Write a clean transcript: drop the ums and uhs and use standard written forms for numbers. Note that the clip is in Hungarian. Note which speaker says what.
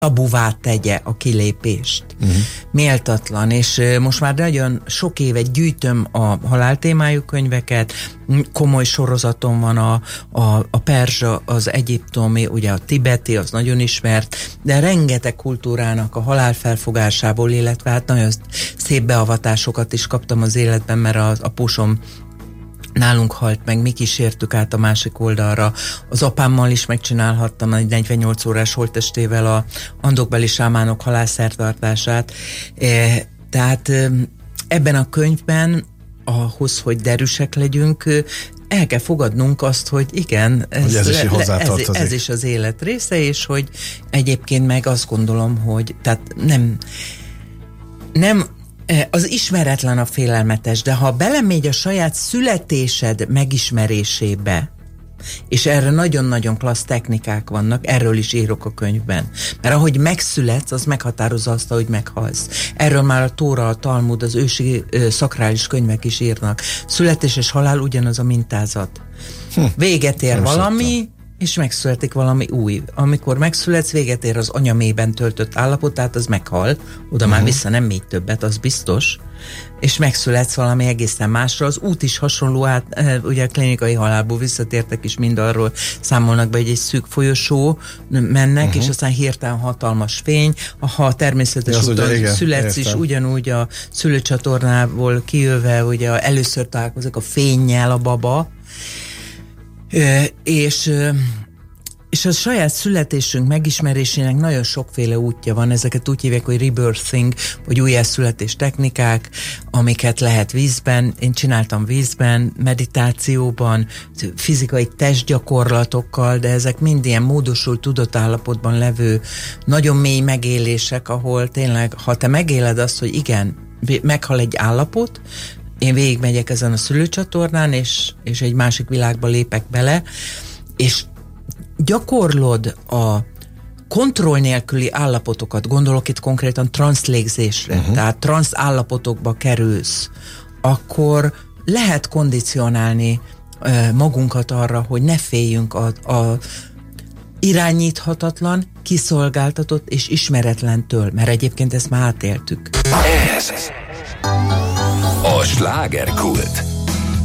Speaker 1: tabuvá tegye a kilépést. Méltatlan, és most már nagyon sok éve gyűjtöm a haláltémájú könyveket, komoly sorozaton van a perzsa, az egyiptomi, ugye a tibeti, az nagyon ismert, de rengeteg kultúrának a halál felfogásából, illetve hát nagyon szép beavatásokat is kaptam az életben, mert az apósom nálunk halt meg, mi kísértük át a másik oldalra. Az apámmal is megcsinálhattam egy 48 órás holttestével a andokbeli sámánok halálszertartását. Tehát ebben a könyvben ahhoz, hogy derűsek legyünk, el kell fogadnunk azt, hogy igen, ez is az élet része, és hogy egyébként meg azt gondolom, hogy tehát nem az ismeretlen a félelmetes, de ha belemegy a saját születésed megismerésébe, és erre nagyon-nagyon klassz technikák vannak, erről is írok a könyvben. Mert ahogy megszületsz, az meghatározza azt, ahogy meghalsz. Erről már a Tóra, a Talmud, az ősi szakrális könyvek is írnak. Születés és halál ugyanaz a mintázat. Véget ér valami, és megszületik valami új. Amikor megszületsz, véget ér az anyamében töltött állapot, tehát az meghal, oda már vissza nem még többet, az biztos, és megszületsz valami egészen másra. Az út is hasonló, ugye a klinikai halálból visszatértek is mind arról számolnak be, hogy egy szűk folyosó mennek, és aztán hirtelen hatalmas fény, ha természetes úton születsz is, ugyanúgy a szülőcsatornából kijöve, ugye először találkozik a fénnyel a baba, és a saját születésünk megismerésének nagyon sokféle útja van, ezeket úgy hívják, hogy rebirthing, vagy újjászületés technikák, amiket lehet vízben, én csináltam vízben, meditációban, fizikai testgyakorlatokkal, de ezek mind ilyen módosult tudatállapotban levő nagyon mély megélések, ahol tényleg, ha te megéled azt, hogy igen, meghal egy állapot, én végigmegyek ezen a szülőcsatornán, és egy másik világba lépek bele, és gyakorlod a kontroll nélküli állapotokat, gondolok itt konkrétan transzlégzésre, tehát transz állapotokba kerülsz, akkor lehet kondicionálni magunkat arra, hogy ne féljünk a irányíthatatlan, kiszolgáltatott és ismeretlentől, mert egyébként ezt már átéltük.
Speaker 2: Ez a slágerkult.